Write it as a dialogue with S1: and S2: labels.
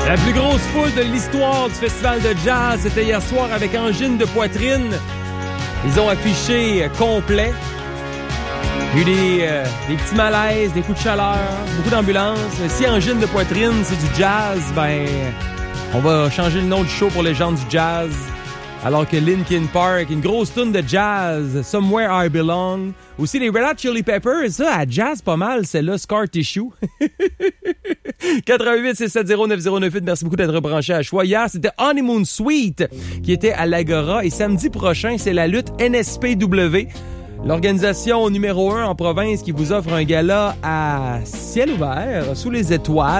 S1: La plus grosse foule de l'histoire du festival de jazz, c'était hier soir avec Angine de poitrine. Ils ont affiché complet. Il y a eu des petits malaises, des coups de chaleur, beaucoup d'ambulances. Si Angine de poitrine, c'est du jazz, ben on va changer le nom du show pour les gens du jazz. Alors que Linkin Park, une grosse toune de jazz, Somewhere I Belong. Aussi les Red Hot Chili Peppers, ça, à jazz pas mal, c'est là Scar Tissue. 88-670-9098, merci beaucoup d'être branché à choix. Hier, c'était Honeymoon Suite qui était à l'Agora. Et samedi prochain, c'est la lutte NSPW. L'organisation numéro 1 en province qui vous offre un gala à ciel ouvert, sous les étoiles.